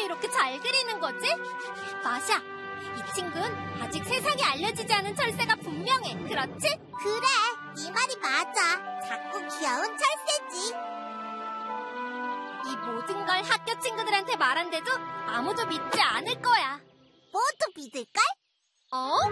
이렇게 잘 그리는 거지? 마샤, 이 친구는 아직 세상에 알려지지 않은 철새가 분명해. 그렇지? 그래, 네 말이 맞아. 작고 귀여운 철새지. 이 모든 걸 학교 친구들한테 말한데도 아무도 믿지 않을 거야. 모두 믿을걸? 어?